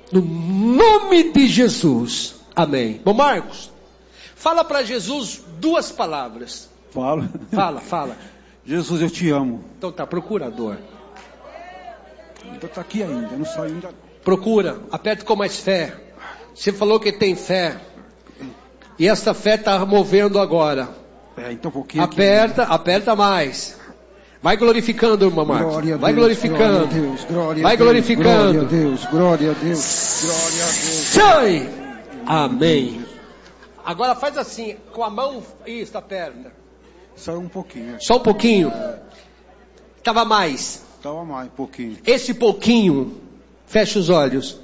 No nome de Jesus. Amém. Bom, Marcos, fala para Jesus 2 palavras. Fala. Jesus, eu te amo. Então tá, procurador. Ainda está aqui ainda, não saiu ainda. Procura, aperta com mais fé. Você falou que tem fé. E essa fé está movendo agora. Então um pouquinho. Aperta mais. Vai glorificando, irmão Marcos. Vai glorificando. Vai glorificando. Glória a Deus. Sai! Amém. Agora faz assim, com a mão, isso, aperta. Saiu um pouquinho. Só um pouquinho. Estava mais. Estava mais, um pouquinho. Esse pouquinho, fecha os olhos.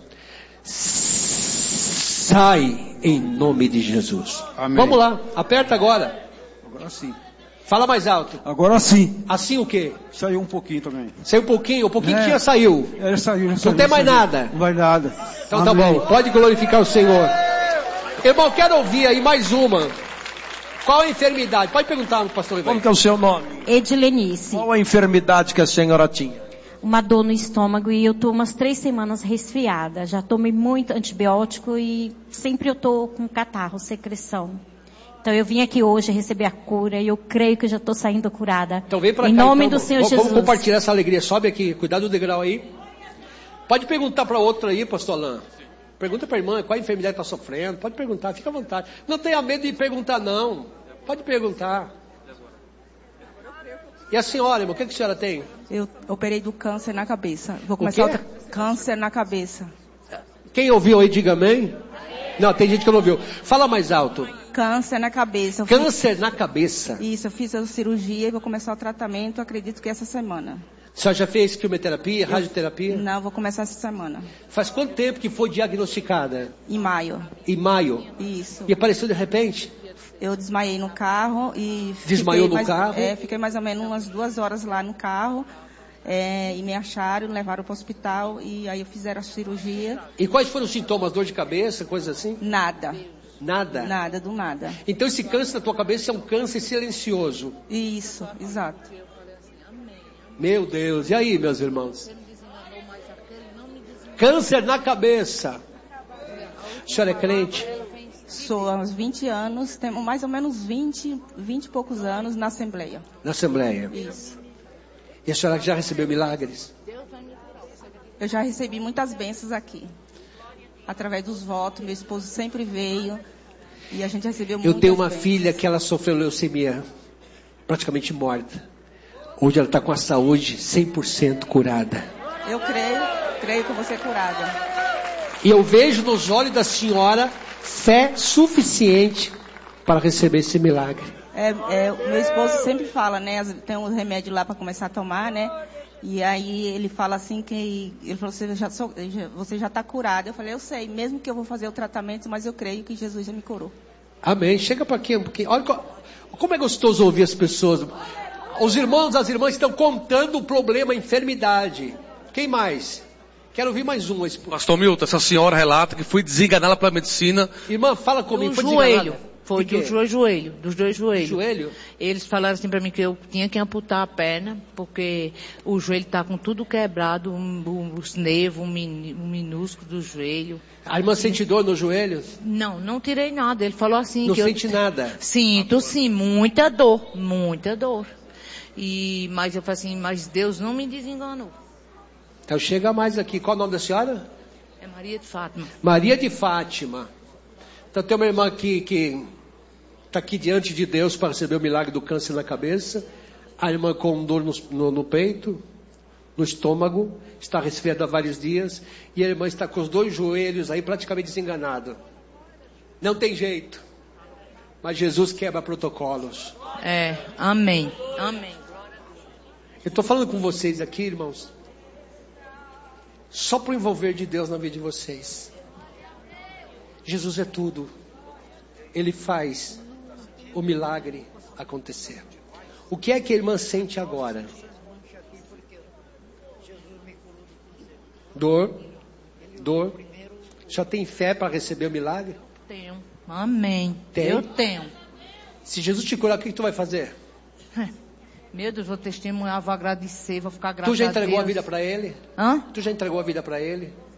Sai em nome de Jesus. Amém. Vamos lá, aperta agora. Agora sim. Fala mais alto. Agora sim. Assim o quê? Saiu um pouquinho também. Saiu um pouquinho que já saiu. Saiu. Não tem mais nada. Não vai nada. Então Amém. tá bom, pode glorificar o Senhor. Irmão, quero ouvir aí mais uma. Qual a enfermidade? Pode perguntar, pastor Ivan. Como que é o seu nome? Edilenice. Qual a enfermidade que a senhora tinha? Uma dor no estômago e eu tô umas 3 semanas resfriada. Já tomei muito antibiótico e sempre eu tô com catarro, secreção. Então eu vim aqui hoje receber a cura e eu creio que eu já estou saindo curada. Então vem para cá. Em nome do Senhor Jesus. Vamos compartilhar essa alegria. Sobe aqui, cuidado do degrau aí. Pode perguntar para outro aí, pastor Alain. Pergunta para a irmã qual a enfermidade está sofrendo. Pode perguntar, fica à vontade. Não tenha medo de perguntar, não. Pode perguntar. E a senhora, irmão, o que a senhora tem? Eu operei do câncer na cabeça. Vou começar outra. Câncer na cabeça. Quem ouviu aí, diga amém. Não, tem gente que não ouviu. Fala mais alto. Câncer na cabeça. Câncer na cabeça. Isso, eu fiz a cirurgia e vou começar o tratamento, acredito que essa semana. A senhora já fez quimioterapia, radioterapia? Não, vou começar essa semana. Faz quanto tempo que foi diagnosticada? Em maio. Em maio? Isso. E apareceu de repente? Eu desmaiei no carro e... Desmaiou no carro? Fiquei mais ou menos umas 2 horas lá no carro. E me acharam, levaram para o hospital e aí fizeram a cirurgia. E quais foram os sintomas? Dor de cabeça, coisa assim? Nada. Nada? Nada, do nada. Então esse câncer na tua cabeça é um câncer silencioso? Isso, exato. Meu Deus, e aí, meus irmãos? Câncer na cabeça. A senhora é crente? Sou há uns 20 anos, temos mais ou menos 20 e poucos anos na Assembleia. Na Assembleia? Isso. E a senhora já recebeu milagres? Eu já recebi muitas bênçãos aqui. Através dos votos, meu esposo sempre veio e a gente recebeu muitas bênçãos. Eu tenho uma bênçãos. filha que ela sofreu leucemia, praticamente morta. Hoje ela está com a saúde 100% curada. Eu creio que eu vou ser curada. E eu vejo nos olhos da senhora fé suficiente para receber esse milagre. O meu esposo sempre fala, né? Tem um remédio lá para começar a tomar, né? E aí ele fala assim que... Ele falou, você já está curada. Eu falei, eu sei, mesmo que eu vou fazer o tratamento, mas eu creio que Jesus já me curou. Amém. Chega para aqui um pouquinho. Olha como é gostoso ouvir as pessoas. Os irmãos, as irmãs estão contando o problema, a enfermidade. Quem mais? Quero ouvir mais um. Pastor Milton, essa senhora relata que foi desenganada pela medicina. Irmã, fala comigo. Foi joelho. Foi dos dois joelhos. Joelho? Eles falaram assim para mim que eu tinha que amputar a perna, porque o joelho tá com tudo quebrado, os nervos, um minúsculo do joelho. A irmã sente dor no joelho? Não tirei nada. Ele falou assim não que sente nada? Sinto sim, muita dor. Mas eu falei assim, mas Deus não me desenganou. Então chega mais aqui. Qual o nome da senhora? É Maria de Fátima. Maria de Fátima. Então tem uma irmã aqui que está aqui diante de Deus para receber o milagre do câncer na cabeça. A irmã com dor no peito, no estômago, está resfriada há vários dias. E a irmã está com os 2 joelhos aí praticamente desenganado. Não tem jeito. Mas Jesus quebra protocolos. Amém. Eu estou falando com vocês aqui, irmãos, só para o envolver de Deus na vida de vocês. Jesus é tudo. Ele faz o milagre acontecer. O que é que a irmã sente agora? Dor. Já tem fé para receber o milagre? Tenho. Amém. Tem? Eu tenho. Se Jesus te curar, o que tu vai fazer? Meu Deus, vou testemunhar, vou agradecer, vou ficar grata a Deus. Tu já entregou a vida para Ele? Hã? Tu já entregou a vida para Ele?